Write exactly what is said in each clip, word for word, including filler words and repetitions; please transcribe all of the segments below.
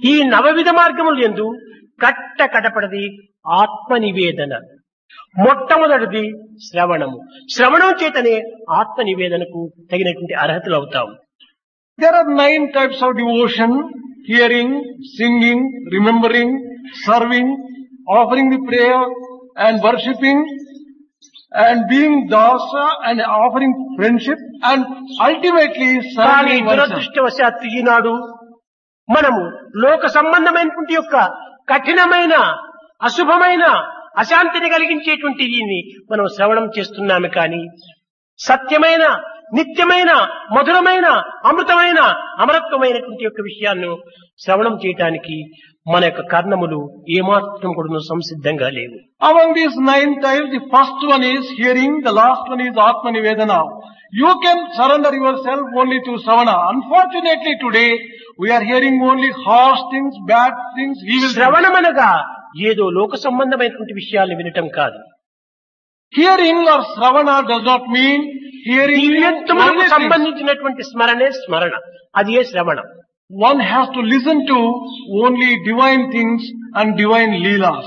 ఈ నవవిధ మార్గములు యందు కట్ట కడపడది ఆత్మ నివేదన. మొట్టమొదటిది శ్రవణము. శ్రవణం చేతనే ఆత్మ నివేదనకు తగినటువంటి అర్హతలు అవుతాం. There are nine types of devotion: hearing, singing, remembering, serving, offering the prayer and worshipping, and being dasa and offering friendship, and ultimately కానీ serving oneself. దురదృష్టవశాత్తు ఈనాడు మనము లోక సంబంధమైనటువంటి యొక్క కఠినమైన అశుభమైన అశాంతిని కలిగించేటువంటి దీన్ని మనం శ్రవణం చేస్తున్నాము. కానీ సత్యమైన నిత్యమైన మధురమైన అమృతమైన అమరత్వమైనటువంటి యొక్క విషయాన్ని శ్రవణం చేయటానికి మన యొక్క కర్ణములు ఏమాత్రం కూడా సంసిద్ధంగా లేవు. Among these nine types, the first one is hearing, the last one is Atma Nivedana. You can surrender yourself only to Savana. Unfortunately today, we are hearing only harsh things, bad things, evil things. శ్రవణమనగా ఏదో లోక సంబంధమైనటువంటి విషయాలను వినటం కాదు. Hearing or Sravana does not mean hearing దివ్యత్వములకు worldly things. సంబంధించినటువంటి స్మరణే స్మరణ, అది ఏ శ్రవణం. One has to listen to only divine things and divine leelas.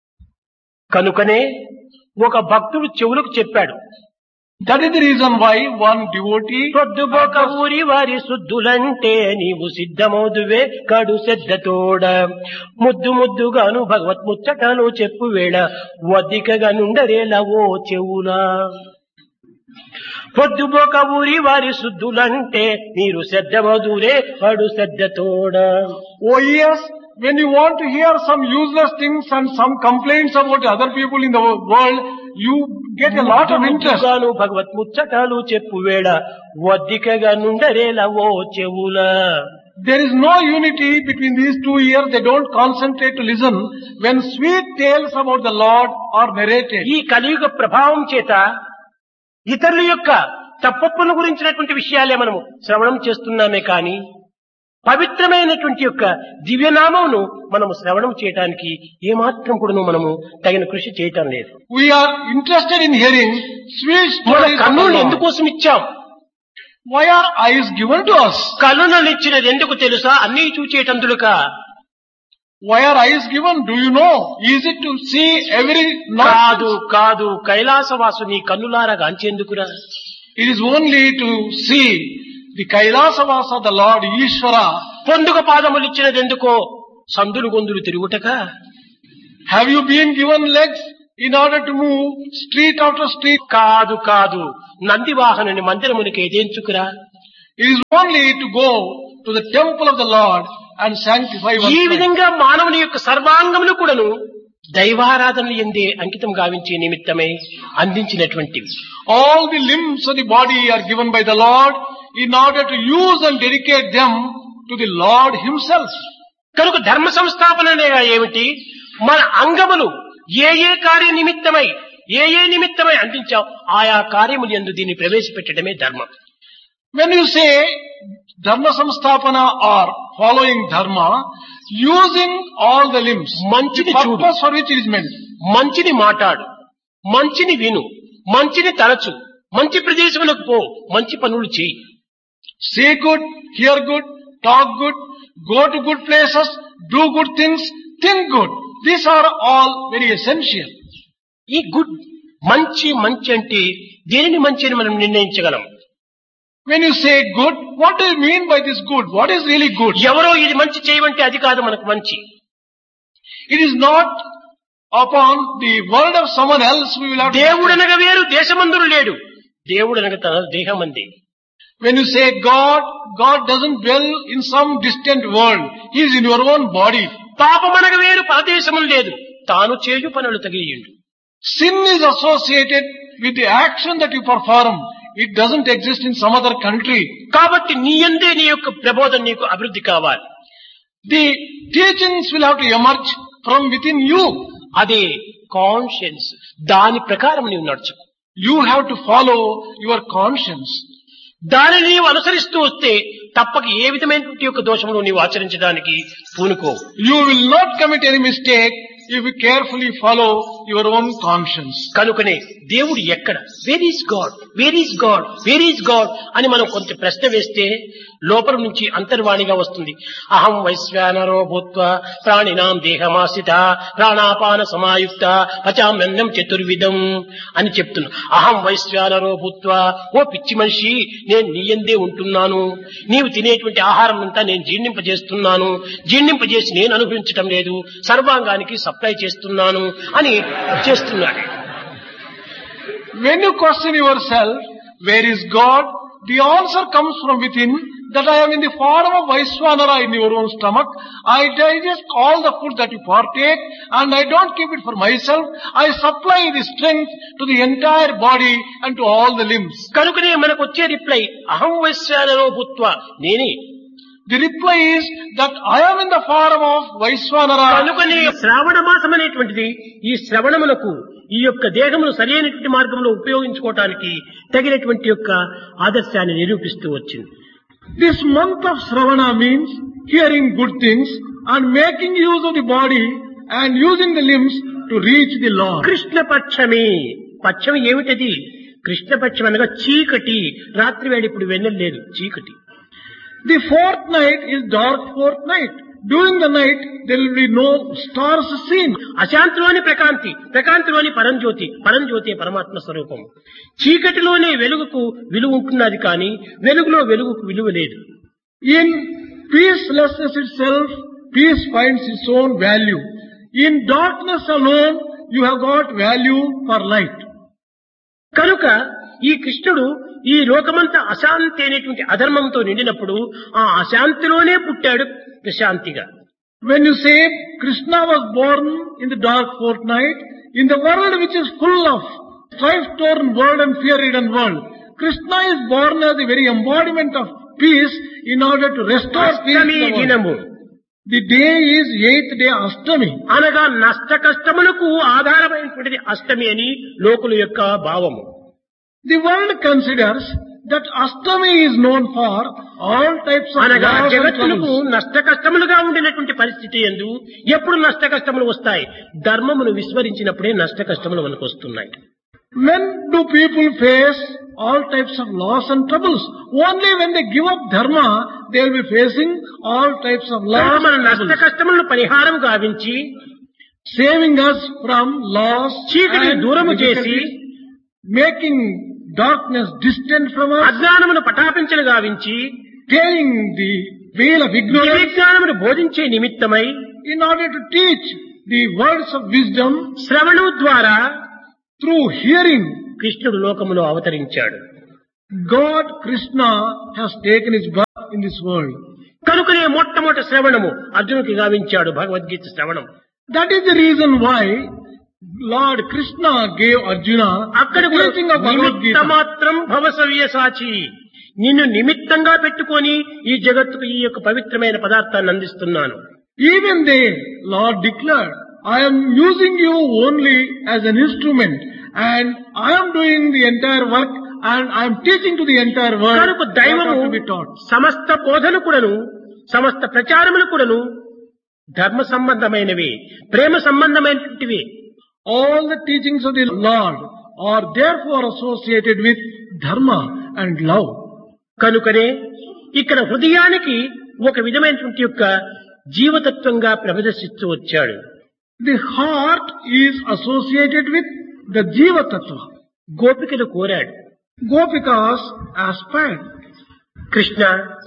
కనుకనే ఒక భక్తుడు చెవులకు చెప్పాడు, That is the reason why one devotee పొద్దుబోక ఊరి వారి శుద్ధులంటే నీవు సిద్ధమౌదువే కడు శ్రద్ధతోడ ముద్దు ముద్దుగాను భగవత్ ముచ్చటలు చెప్పు వేళ వద్దికగా నుండరేలా ఓ చెవులా. పొద్దుబోక ఊరి వారి శుద్ధులంటే మీరు శ్రద్ధమౌదువే కడు శ్రద్ధతోడ. Oh yes, when you want to hear some useless things and some complaints about other people in the world, you get a lot of interest. ముద్దుగాను భగవత్ ముచ్చటలు చెప్పు వేళ వద్దికగా నుండరేలా ఓ చెవులా. There is no unity between these two ears. They don't concentrate to listen when sweet tales about the Lord are narrated. ఈ కలియుగ ప్రభావం చేత ఇతరుల యొక్క తప్పప్పుల గురించినటువంటి విషయాలే మనము శ్రవణం చేస్తున్నామే కానీ పవిత్రమైనటువంటి యొక్క దివ్యనామమును మనము శ్రవణం చేయటానికి ఏమాత్రం కూడా మనము తగిన కృషి చేయటం లేదు. We are interested in hearing sweet మన stories of the కన్నులను Lord. ఎందుకోసం ఇచ్చాం? Why are eyes given to us? కన్నులను ఇచ్చినది ఎందుకు తెలుసా? అన్నీ చూచేటందులుక. Why are eyes given? Do you know? Is it to see every కాదు nonsense? కాదు కైలాసవాసు నీ కన్నులారా గాంచేందుకురా. It is only to see the Kailasavasa, the Lord Ishvara. పొందుక పాదములు ఇచ్చినది ఎందుకో? సందులు గొందులు తిరుగుటక. Have you been given legs in order to move street after street? కాదు కాదు నందివాహనుని మందిరమునికి ఎదేంచుకురా. It is only to go to the temple of the Lord and sanctify ఈ oneself. విధంగా మానవుని యొక్క సర్వాంగములు కూడాను దైవారాధనలు ఎందే అంకితం గావించే నిమిత్తమై అందించినటువంటివి. All the limbs of the body are given by the Lord in order to use and dedicate them to the Lord Himself. కనుక ధర్మ సంస్థాపన అనగా ఏమిటి? మన అంగములు ఏ ఏ కార్య నిమిత్తమై ఏ ఏ నిమిత్తమై అందించాం ఆయా కార్యములు యందు దీన్ని ప్రవేశపెట్టడమే ధర్మం. When you say Dharma Samstapana or following Dharma, using all the limbs, the మంచిని చూడు, purpose for which it is meant. మంచిని మాట్లాడు, మంచిని విను, మంచిని తలచు, మంచి ప్రదేశములకు పో, మంచి పనులు చేయి. Say good, hear good, talk good, go to good places, do good things, think good. These are all very essential. ఈ గుడ్ మంచి మంచి అంటే దేనిని మంచి అని మనం నిర్ణయించగలం? When you say good, what do you mean by this good? What is really good? ఎవరో ఇది మంచి చేయమంటే అది కాదు మనకు మంచి. It is not upon the word of someone else we will have to. దేవుడనగా వేరు దేశమందురు లేడు, దేవుడనగా తన దేహమంది. When you say God, God doesn't dwell in some distant world. He is in your own body. పాపమనగా వేరు పరదేశములు లేదు, తాను చేయు పనులు తగిలియుండు. Sin is associated with the action that you perform. It doesn't exist in some other country. కాబట్టి నీ యందే నీ యొక్క ప్రబోధన నీకు అభివృద్ధి కావాలి. The teachings will have to emerge from within you. అదే కాన్షియన్స్, దాని ప్రకారం నీవు నడుచు. You have to follow your conscience. దానిని నీవు అనుసరిస్తూ వస్తే తప్పక ఏ విధమైనటువంటి యొక్క దోషములు నీవు ఆచరించడానికి పూనుకో. You will not commit any mistake if you carefully follow your own conscience. కనుకనే దేవుడు ఎక్కడ, where is God, where is God, where is God అని మనం కొంచెం ప్రశ్న వేస్తే లోపల నుంచి అంతర్వాణిగా వస్తుంది. అహం వైశ్వానరో భూత్వా ప్రాణినాం దేహమాశ్రిత ప్రాణాపాన సమాయుక్త పచామ్యన్నం చతుర్విధం అని చెప్తున్నా. అహం వైశ్వానరో భూత్వా, ఓ పిచ్చి మనిషి, నేను నీయందే ఉంటున్నాను. నీవు తినేటువంటి ఆహారం అంతా నేను జీర్ణింపజేస్తున్నాను. జీర్ణింపజేసి నేను అనుభవించటం లేదు, సర్వాంగానికి సప్లై చేస్తున్నాను అని చేస్తున్నాడు. When you question yourself, where is God? The answer comes from within, that I am in the form of Vaishwanara in your own stomach. I digest all the food that you partake, and I don't keep it for myself. I supply the strength to the entire body and to all the limbs. కనుకనే మనకు వచ్చే reply అహం వైశ్వానరో భూత్వా, నేనే. The reply is that I am in the form of Vaishwanara. కనుకనే శ్రావణ మాసం అనేటువంటిది ఈ శ్రవణములకు ఈ యొక్క దేహమును సరైనటువంటి మార్గంలో ఉపయోగించుకోవటానికి తగినటువంటి యొక్క ఆదర్శాన్ని నిరూపిస్తూ వచ్చింది. This month of Shravana means hearing good things and making use of the body and using the limbs to reach the Lord. Krishna పక్షమే, పక్షం ఏమిటది? కృష్ణ పక్షం అనగా చీకటి. రాత్రి వేళ ఇప్పుడు వెన్నెల లేదు, చీకటి. The fourth night is dark fourth night. During the night there will be no stars seen. అశాంతిలోని ప్రకాంతి, ప్రకాంతిలోని పరంజ్యోతి, పరంజ్యోతి పరమాత్మ స్వరూపం. చీకటిలోనే వెలుగుకు విలువ ఉంటున్నది కానీ వెలుగులో వెలుగుకు విలువ లేదు. In peacelessness itself, peace finds its own value. In darkness alone, you have got value for light. కనుక ఈ కృష్ణుడు ఈ లోకమంతా అశాంతి అనేటువంటి అధర్మంతో నిండినప్పుడు ఆ అశాంతిలోనే పుట్టాడు ప్రశాంతిగా. When you say Krishna was born in the dark fortnight, in the world which is full of strife-torn world and fear-ridden world, Krishna is born as the very embodiment of peace in order to restore peace in the దినము. The day is eighth day Ashtami. అనగా నష్ట కష్టములకు ఆధారమైనటువంటిది అష్టమి అని లోకుల యొక్క భావము. The world considers that Ashtami is known for all types of అనగా loss and జగత్తులకు troubles. నష్ట కష్టములుగా ఉండినటువంటి పరిస్థితి యందు ఎప్పుడు నష్ట కష్టములు వస్తాయి? ధర్మమును విస్మరించినప్పుడే నష్ట కష్టములు మనకు వస్తున్నాయి. When do people face all types of loss and troubles? Only when they give up dharma, they will be facing all types of loss మన and నష్ట troubles. కష్టములను పరిహారం గావించి Saving us from loss చీకటిని and దూరము చేసి difficulties, making darkness distant from us, అజ్ఞానమును పటాపించలు గావించి tearing the veil of ignorance విజ్ఞానమును బోధించే నిమిత్తమై in order to teach the words of wisdom శ్రవణము ద్వారా through hearing. కృష్ణుడు లోకములో అవతరించాడు. God, Krishna, has taken his birth in this world. కనుకనే మొట్టమొదటి శ్రవణము అర్జునుడికి గావించాడు భగవద్గీత శ్రవణం. That is the reason why Lord Krishna gave Arjuna అక్కడ the teaching of Bhagavad నిమిత్త Gita. మాత్రం భవసవ్య సాచి, నిన్ను నిమిత్తంగా పెట్టుకొని ఈ జగత్తుకు ఈ యొక్క పవిత్రమైన పదార్థాన్ని అందిస్తున్నాను. Even they, Lord declared, I am using you only as an instrument and I am doing the entire work and I am teaching to the entire world కనుక what దైవము ought to be taught. సమస్త బోధన కూడాను సమస్త ప్రచారములు కూడాను ధర్మ సంబంధమైనవి, ప్రేమ సంబంధమైనటువంటివి. All the teachings of the Lord are therefore associated with dharma and love. కనుకనే ఇక్కడ హృదయానికి ఒక విధమైనటువంటి యొక్క జీవతత్వంగా ప్రదర్శిస్తూ వచ్చాడు. The heart is associated with the Jiva Tattva. గోపికలు కోరాడు, Gopikas aspired. Krishna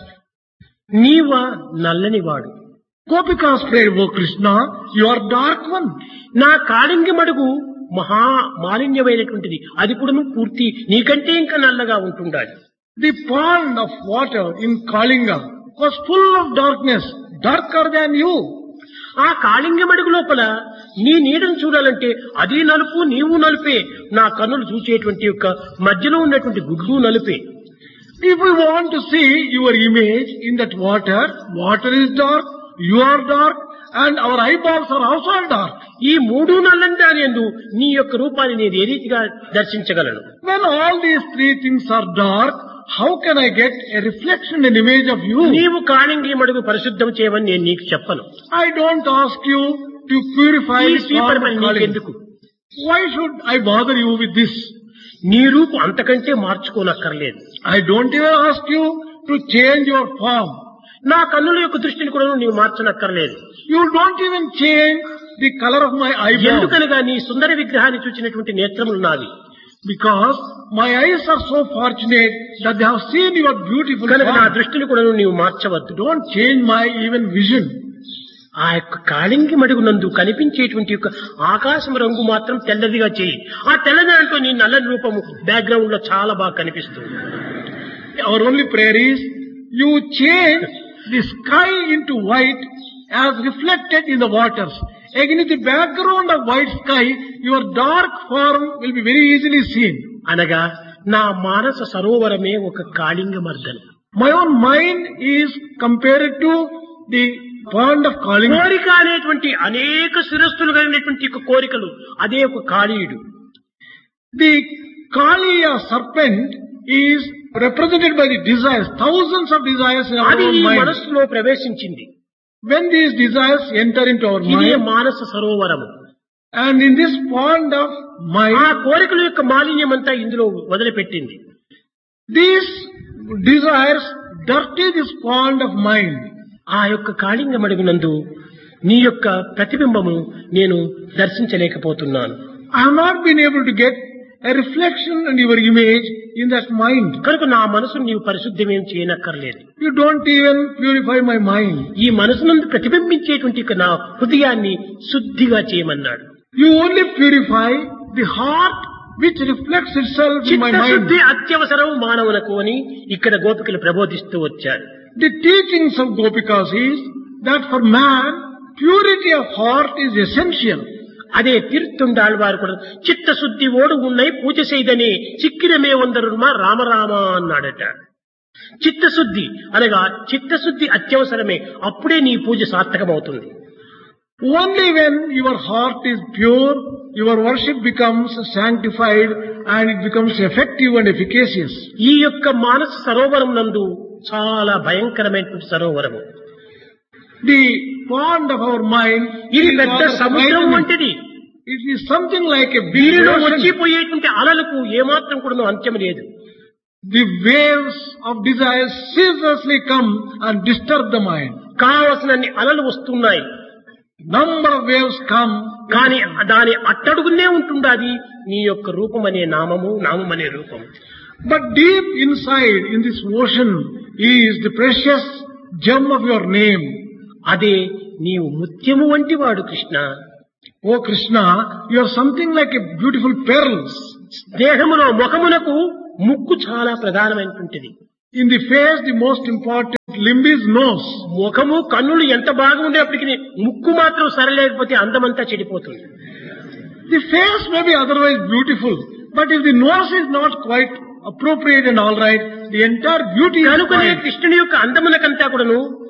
Neeva నల్లనివాడు, Gopikas prayed, O Krishna, you are dark one. నా కాళింగి మడుగు మహా మాలిన్యమైనటువంటిది, అది కూడా పూర్తి నీకంటే ఇంకా నల్లగా ఉంటుండాలి. The pond of water in Kalinga was full of darkness, darker than you. ఆ కాళింగి మడుగు లోపల నీ నీడను చూడాలంటే అది నలుపు, నీవు నలుపే. నా కన్నులు చూసేటువంటి యొక్క మధ్యలో ఉన్నటువంటి గుడ్లు నలుపే. If we want to see your image in that water, water is dark, you are dark, and our eyeballs are also dark. ఈ మూడు నల్లంటే అనేందు నీ యొక్క రూపాన్ని నేను ఏ రీతిగా దర్శించగలను? When all these three things are dark, how can I get a reflection, an image of you? నీవు కాళింగి మడుగు పరిశుద్ధం చేయమని నేను నీకు చెప్పను. I don't ask you to purify ఈ the స్వీపర్ form పని of calling. నీకెందుకు? Why should I bother you with this? నీ రూపు అంతకంటే మార్చుకోనక్కర్లేదు. I don't even ask you to change your form. నా కన్నుల యొక్క దృష్టిని కూడా నీవు మార్చనక్కర్లేదు. You don't even change the color of my eyeball. ఎందుకనగా నీ సుందర విగ్రహాన్ని చూచినటువంటి నేత్రములు నావి. Because my eyes are so fortunate that they have seen your beautiful కనుక నా form. దృష్టిని కూడా నీవు మార్చవద్దు. Don't change my even vision. ఆ యొక్క కాళింగి మడుగునందు కనిపించేటువంటి యొక్క ఆకాశం రంగు మాత్రం తెల్లదిగా చేయి. ఆ తెల్లదాంట్లో నీ నల్లని రూపము బ్యాక్గ్రౌండ్ లో చాలా బాగా కనిపిస్తుంది. Our only prayer is, you change the sky into white as reflected in the waters. Against the background of white sky, your dark form will be very easily seen. అనగా నా మానస సరోవరమే ఒక Kalinga మర్దనం. My own mind is compared to the pond of Kalinga. కోరిక అనేటువంటి అనేక శిరస్సులు కలిగినటువంటి ఒక కోరికలు అదే ఒక కాళీయుడు. The Kaliya serpent is represented by the desires, thousands of desires in our అది own ఈ mind. మనస్సులో ప్రవేశించింది. When these desires enter into our ఇదే mind, Manasa Sarovaram. and in this pond of ఆ mind, కోరికల యొక్క మాలిన్యం అంతా ఇందులో వదిలిపెట్టింది. these desires dirty this pond of mind. ఆ యొక్క కాళింగ మడుగునందు నీ యొక్క ప్రతిబింబము నేను దర్శించలేకపోతున్నాను. I have not been able to get a reflection in your image in that mind. కనుక నా మనసును నీవు పరిశుద్ధమేం చేయనక్కర్లేదు. You don't even purify my mind. ఈ మనసునందు ప్రతిబింబించేటువంటి యొక్క నా హృదయాన్ని శుద్ధిగా చేయమన్నాడు. You only purify the heart which reflects itself in my mind. చిత్తశుద్ధి అత్యవసరం మానవులకు అని ఇక్కడ గోపికలు ప్రబోధిస్తూ వచ్చారు. The teachings of Gopikas is that for man, purity of heart is essential. అదే తీర్థుండాళ్వారు కూడా చిత్తశుద్ధి ఓడు ఉన్నై పూజ చేయదని చిక్కిరమే వందరుమా రామరామ అన్నాడట. చిత్తశుద్ధి అనగా చిత్తశుద్ధి అత్యవసరమే, అప్పుడే నీ పూజ సార్థకమవుతుంది. Only when your heart is pure, your worship becomes sanctified and it becomes effective and efficacious. ఈ యొక్క మానస సరోవరం నందు చాలా భయంకరమైనటువంటి Sarovaram. The pond of our mind ఇది is పెద్ద rather సముద్రం frightening. వంటిది. It is something like a big దీనిలో ocean. వచ్చిపోయేటువంటి అలలకు ఏమాత్రం కూడా అంత్యం లేదు. The waves of desire ceaselessly come and disturb the mind. కావలసినన్ని అలలు వస్తున్నాయి, Number of waves come, కానీ దాని అట్టడుగునే ఉంటుండాది నీ యొక్క రూపం అనే నామము, నామం అనే రూపం. but deep inside in this ocean is the precious gem of your name. అదే నీవు ముత్యము వంటి వాడు Krishna. Oh Krishna, you are something like a beautiful pearl. దేహములో ముఖమునకు ముక్కు చాలా ప్రధానమైనటువంటిది. In the face, the most important limb is nose. ముఖము కన్నులు ఎంత బాగా ఉండేప్పటికీ ముక్కు మాత్రం సరలేకపోతే అందమంతా చెడిపోతుంది. The face may be otherwise beautiful, but if the nose is not quite appropriate and all right, the entire beauty is కనుకనే spoiled. కృష్ణుని యొక్క అందమునకంతా కూడాను